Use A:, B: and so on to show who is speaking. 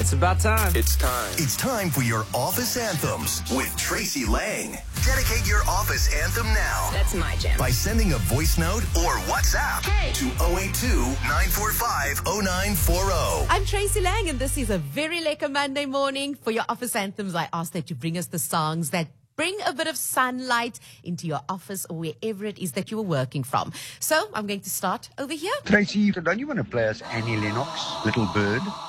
A: It's about time.
B: It's time.
C: It's time for your office anthems with Tracy Lang. Dedicate your office anthem now.
D: That's my jam.
C: By sending a voice note or WhatsApp to 082-945-0940.
E: I'm Tracy Lang, and this is a very lekker Monday morning. For your office anthems, I ask that you bring us the songs that bring a bit of sunlight into your office or wherever it is that you are working from. So I'm going to start over here.
F: Tracy, don't you want to play us Annie Lennox, Little Bird?